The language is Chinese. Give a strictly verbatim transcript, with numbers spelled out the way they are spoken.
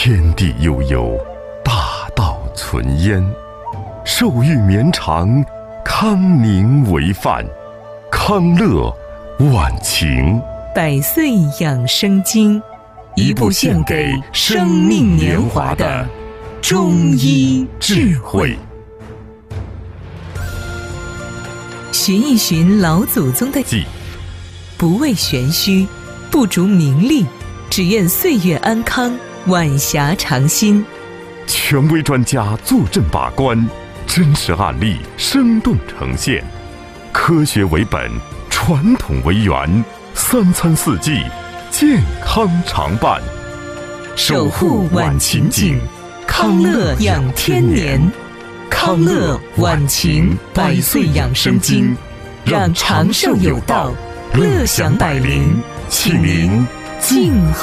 天地悠悠，大道存焉。寿欲绵长，康宁为范。康乐晚晴， 百岁养生经，一部献给生命年华的中医智慧。寻一寻老祖宗的记， 不为玄虚，不逐名利，只愿岁月安康，晚霞长新。 权威专家坐镇把关，真实案例生动呈现，科学为本，传统为源，三餐四季健康常伴， 守护晚晴景，康乐养天年。康乐晚晴百岁养生经，让长寿有道，乐享百龄，请您静候。